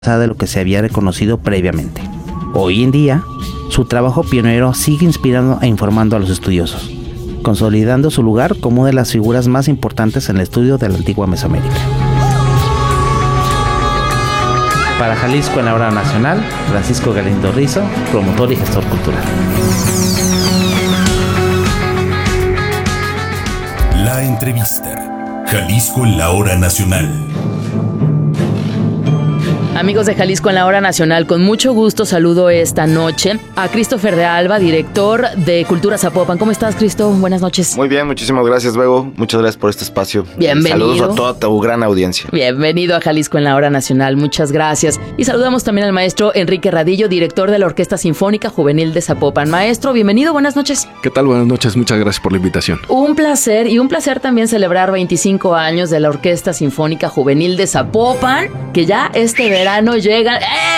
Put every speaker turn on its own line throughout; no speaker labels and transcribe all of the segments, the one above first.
de lo que se había reconocido previamente. Hoy en día, su trabajo pionero sigue inspirando e informando a los estudiosos, consolidando su lugar como una de las figuras más importantes en el estudio de la antigua Mesoamérica. Para Jalisco en la Hora Nacional, Francisco Galindo Rizo, promotor y gestor cultural.
La entrevista. Jalisco en la Hora Nacional.
Amigos de Jalisco en la Hora Nacional, con mucho gusto saludo esta noche a Christopher de Alba, director de Cultura Zapopan. ¿Cómo estás, Cristo? Buenas noches.
Muy bien, muchísimas gracias, Bego. Muchas gracias por este espacio.
Bienvenido.
Saludos a toda tu gran audiencia.
Bienvenido a Jalisco en la Hora Nacional. Muchas gracias. Y saludamos también al maestro Enrique Radillo, director de la Orquesta Sinfónica Juvenil de Zapopan. Maestro, bienvenido. Buenas noches.
¿Qué tal? Buenas noches. Muchas gracias por la invitación.
Un placer, y un placer también celebrar 25 años de la Orquesta Sinfónica Juvenil de Zapopan, que ya este verano llega.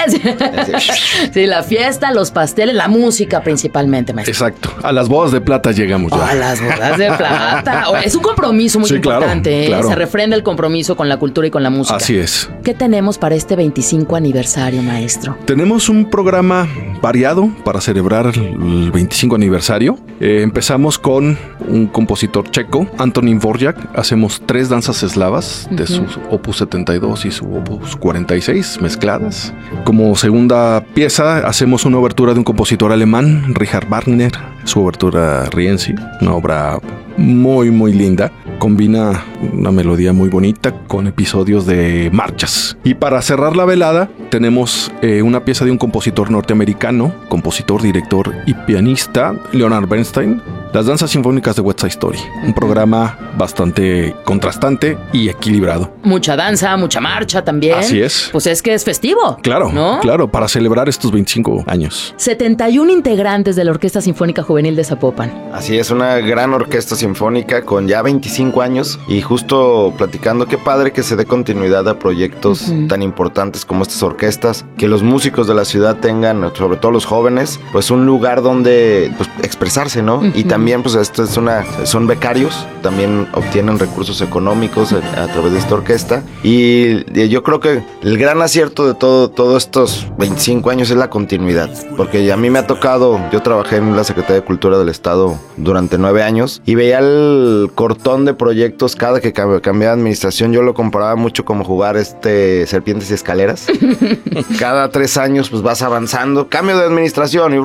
Sí, la fiesta, los pasteles, la música principalmente, maestro.
Exacto. A las bodas de plata llegamos ya.
A las bodas de plata. Es un compromiso muy importante.
Claro.
Se refrenda el compromiso con la cultura y con la música.
Así es.
¿Qué tenemos para este 25 aniversario, maestro?
Tenemos un programa variado para celebrar el 25 aniversario. Empezamos con un compositor checo, Antonín Dvořák. Hacemos 3 danzas eslavas de su opus 72 y su opus 46 mezcladas. Como segunda pieza hacemos una obertura de un compositor alemán, Richard Wagner, su obertura Rienzi, una obra muy muy linda. Combina una melodía muy bonita con episodios de marchas. Y para cerrar la velada tenemos una pieza de un compositor norteamericano, compositor, director y pianista, Leonard Bernstein, Las Danzas Sinfónicas de West Side Story. Un programa bastante contrastante y equilibrado.
Mucha danza, mucha marcha también.
Así es.
Pues es que es festivo.
Claro, ¿no? Claro, para celebrar estos 25 años.
71 integrantes de la Orquesta Sinfónica Juvenil de Zapopan.
Así es, una gran orquesta sinfónica con ya 25 años y justo platicando, qué padre que se dé continuidad a proyectos tan importantes como estas orquestas, que los músicos de la ciudad tengan, sobre todo los jóvenes, pues un lugar donde pues, expresarse, ¿no? Y también pues esto es son becarios, también obtienen recursos económicos a través de esta orquesta y yo creo que el gran acierto de todos estos 25 años es la continuidad, porque a mí me ha tocado, yo trabajé en la Secretaría de Cultura del Estado durante 9 años y veía el cortón de proyectos cada que cambiaba administración. Yo lo comparaba mucho como jugar serpientes y escaleras. Cada 3 años pues vas avanzando, cambio de administración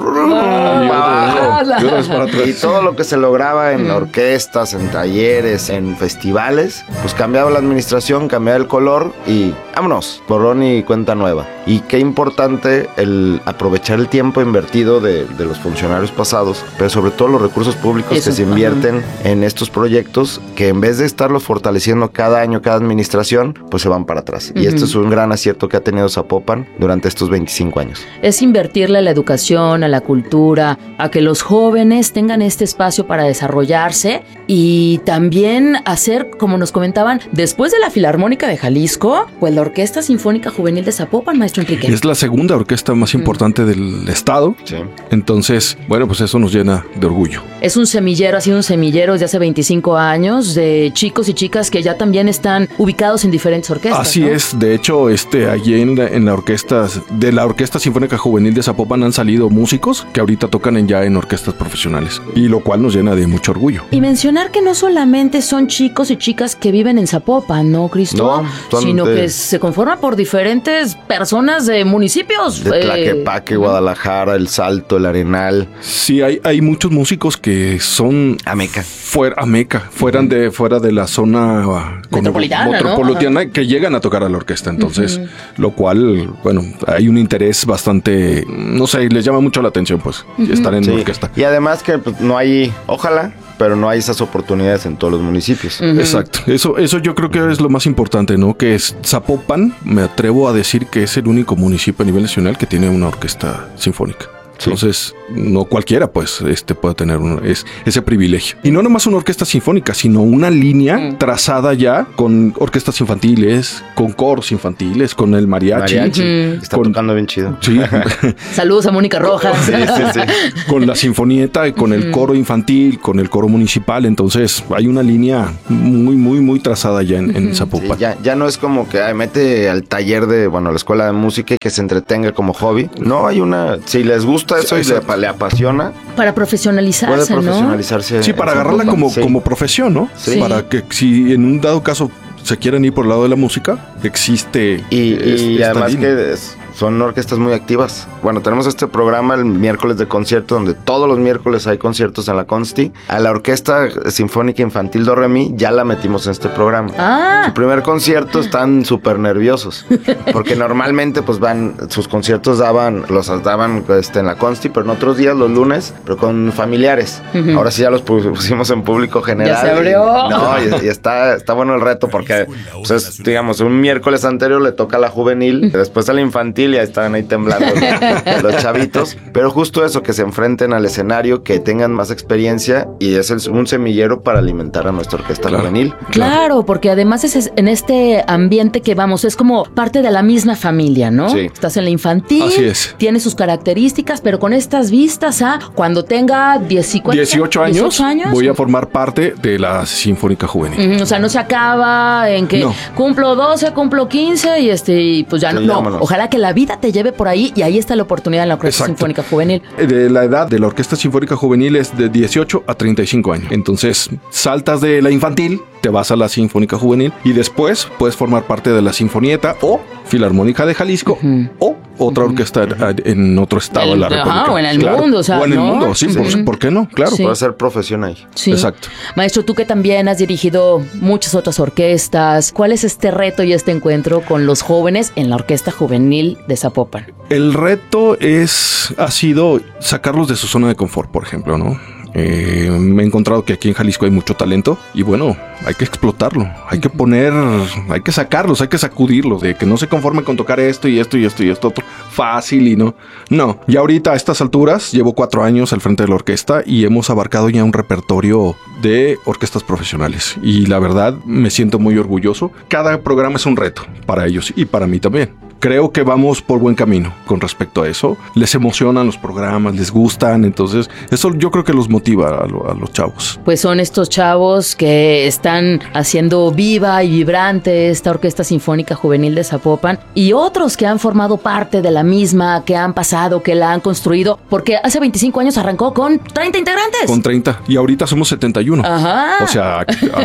y todo lo que se lograba en orquestas, en talleres, en festivales, pues cambiaba la administración, cambiaba el color y vámonos, borrón y cuenta nueva. Y qué importante el aprovechar el tiempo invertido de los funcionarios pasados, pero sobre todo los recursos públicos que se invierten en estos proyectos, que en vez de estarlos fortaleciendo cada año, cada administración, pues se van para atrás. Y este es un gran acierto que ha tenido Zapopan durante estos 25 años.
Es invertirle a la educación, a la cultura, a que los jóvenes tengan este espacio para desarrollarse y también hacer, como nos comentaban, después de la Filarmónica de Jalisco, pues la Orquesta Sinfónica Juvenil de Zapopan, maestro Enrique.
Es la segunda orquesta más importante del estado.
Sí.
Entonces, bueno, pues eso nos llena de orgullo.
Es un semillero, ha sido un semillero desde hace 25 años de chicos y chicas que ya también están ubicados en diferentes orquestas.
Así, ¿no? Es, de hecho, allí en la orquesta de la Orquesta Sinfónica Juvenil de Zapopan han salido músicos que ahorita tocan ya en orquestas profesionales, y lo cual nos llena de mucho orgullo.
Y mencionar que no solamente son chicos y chicas que viven en Zapopan, ¿no, Cristo? No, sino que se conforma por diferentes personas de municipios.
De Tlaquepaque, Guadalajara, El Salto, El Arenal.
Sí, hay muchos músicos que son
Ameca.
Fuera de la zona metropolitana, ¿no? Que llegan a tocar a la orquesta. Entonces, lo cual, bueno, hay un interés bastante, no sé, les llama mucho la atención, pues, estar en una orquesta.
Y además que pues, no hay, ojalá, pero no hay esas oportunidades en todos los municipios.
Exacto. Eso yo creo que es lo más importante, ¿no? Que es Zapopan, me atrevo a decir que es el único municipio a nivel nacional que tiene una orquesta sinfónica.
Sí.
Entonces, no cualquiera, pues, puede tener ese privilegio. Y no nomás una orquesta sinfónica, sino una línea trazada ya con orquestas infantiles, con coros infantiles, con el mariachi.
Está tocando bien chido.
Sí.
Saludos a Mónica Rojas.
Sí.
Con la sinfonieta y con el coro infantil, con el coro municipal. Entonces, hay una línea muy trazada ya en Zapopan.
Sí, ya no es como que mete al taller de, la escuela de música y que se entretenga como hobby. No, hay si les gusta eso y le apasiona.
Para profesionalizarse,
puede profesionalizarse.
¿no?
Sí, para agarrarla como profesión, ¿no?
Sí.
Para que si en un dado caso se quieren ir por el lado de la música, existe.
Y además
línea.
que son orquestas muy activas. Bueno, tenemos este programa el miércoles de concierto, donde todos los miércoles hay conciertos en la Consti. A la Orquesta Sinfónica Infantil Do Re Mi ya la metimos en este programa. Su primer concierto están súper nerviosos, porque normalmente pues sus conciertos los daban en la Consti, pero en otros días, los lunes, pero con familiares. Ahora sí ya los pusimos en público general.
Ya se abrió.
Y está bueno el reto, porque pues, digamos, un miércoles anterior le toca a la juvenil, después a la infantil, ya estaban ahí temblando los chavitos, pero justo eso, que se enfrenten al escenario, que tengan más experiencia, y es un semillero para alimentar a nuestra orquesta juvenil.
Claro, porque además en este ambiente que es como parte de la misma familia, ¿no?
Sí.
Estás en la infantil,
Así es.
Tiene sus características, pero con estas vistas cuando tenga 18
años, voy a formar parte de la Sinfónica Juvenil.
O sea, no se acaba en que cumplo 12, cumplo 15 y pues ya
sí,
no.
Vámonos.
Ojalá que la vida te lleve por ahí, y ahí está la oportunidad en la Orquesta Sinfónica Juvenil.
De la edad de la Orquesta Sinfónica Juvenil es de 18 a 35 años. Entonces, saltas de la infantil, te vas a la Sinfónica Juvenil y después puedes formar parte de la Sinfonieta o Filarmónica de Jalisco o otra orquesta en otro estado de la República.
O en el mundo,
o en el mundo, sí. ¿Por qué no? Claro.
Sí.
Puede ser profesión ahí.
Sí.
Exacto.
Maestro, tú que también has dirigido muchas otras orquestas, ¿cuál es este reto y este encuentro con los jóvenes en la Orquesta Juvenil de Zapopan?
El reto ha sido sacarlos de su zona de confort, por ejemplo, ¿no? Me he encontrado que aquí en Jalisco hay mucho talento y bueno, hay que explotarlo, hay que sacarlos, hay que sacudirlos, de que no se conformen con tocar esto y esto otro fácil y no, ya ahorita a estas alturas llevo 4 años al frente de la orquesta y hemos abarcado ya un repertorio de orquestas profesionales y la verdad me siento muy orgulloso. Cada programa es un reto para ellos y para mí también. Creo que vamos por buen camino con respecto a eso. Les emocionan los programas, les gustan, entonces eso yo creo que los motiva a los chavos.
Pues son estos chavos que están haciendo viva y vibrante esta Orquesta Sinfónica Juvenil de Zapopan y otros que han formado parte de la misma, que han pasado, que la han construido, porque hace 25 años arrancó con 30 integrantes.
Con 30 y ahorita somos 71.
Ajá.
O sea,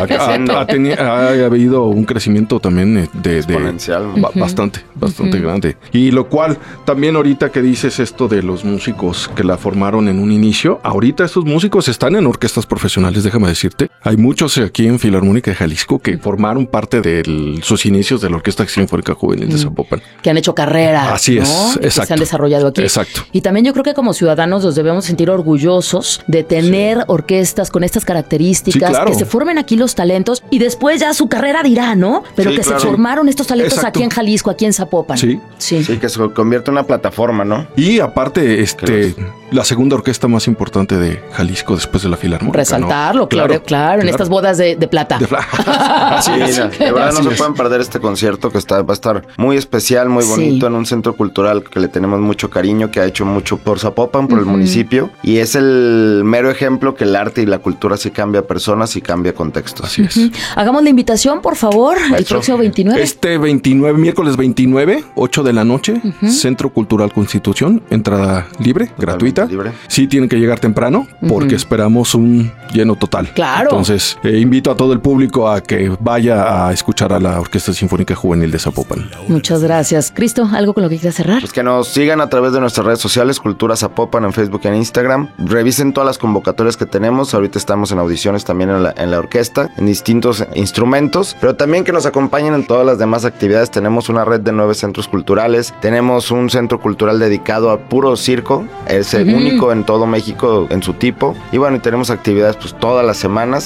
ha habido un crecimiento también
exponencial,
bastante grande. Y lo cual, también ahorita que dices esto de los músicos que la formaron en un inicio, ahorita estos músicos están en orquestas profesionales, déjame decirte. Hay muchos aquí en Filarmónica de Jalisco que formaron parte de sus inicios de la Orquesta Sinfónica Juvenil de Zapopan.
Que han hecho carrera.
Así es,
¿no?
exacto.
Que se han desarrollado aquí.
Exacto.
Y también yo creo que como ciudadanos nos debemos sentir orgullosos de tener orquestas con estas características,
sí, claro.
que se formen aquí los talentos y después ya su carrera dirá, ¿no? Pero
sí,
que
claro.
se formaron estos talentos
Exacto.
aquí en Jalisco, aquí en Zapopan.
Sí.
Sí, que se convierte en una plataforma, ¿no?
Y aparte, la segunda orquesta más importante de Jalisco después de la Filarmónica.
Resaltarlo,
¿no?
claro, en estas bodas de plata.
Así es.
De verdad
Así
no se
es.
pueden perder este concierto que va a estar muy especial, muy bonito, en un centro cultural que le tenemos mucho cariño, que ha hecho mucho por Zapopan, por el municipio, y es el mero ejemplo que el arte y la cultura sí cambia personas y cambia contextos.
Así es.
Hagamos la invitación, por favor, el
Maestro.
próximo 29.
Miércoles 29, 8 de la noche, Centro Cultural Constitución, entrada libre, gratuita.
Libre.
Sí tienen que llegar temprano porque esperamos un lleno total.
Claro.
Entonces, invito a todo el público a que vaya a escuchar a la Orquesta Sinfónica Juvenil de Zapopan.
Muchas gracias. Cristo, ¿algo con lo que quieras cerrar?
Pues que nos sigan a través de nuestras redes sociales, Cultura Zapopan en Facebook y en Instagram. Revisen todas las convocatorias que tenemos. Ahorita estamos en audiciones también en la orquesta, en distintos instrumentos, pero también que nos acompañen en todas las demás actividades. Tenemos una red de 9 centros culturales. Tenemos un centro cultural dedicado a puro circo. Es el único en todo México en su tipo. Y bueno, y tenemos actividades pues todas las semanas.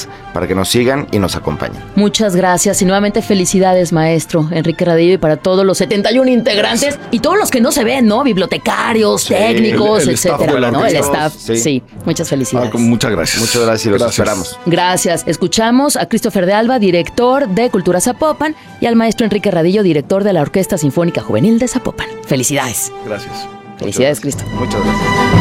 para que nos sigan y nos acompañen.
Muchas gracias y nuevamente felicidades, maestro Enrique Radillo, y para todos los 71 integrantes y todos los que no se ven, ¿no? Bibliotecarios, técnicos,
el staff
etcétera,
de la
¿no? El
orquesta.
staff. Sí, muchas felicidades.
Muchas gracias.
Muchas gracias y los esperamos.
Gracias. Escuchamos a Christopher de Alba, director de Cultura Zapopan, y al maestro Enrique Radillo, director de la Orquesta Sinfónica Juvenil de Zapopan. Felicidades.
Gracias.
Felicidades, Cristo.
Muchas gracias.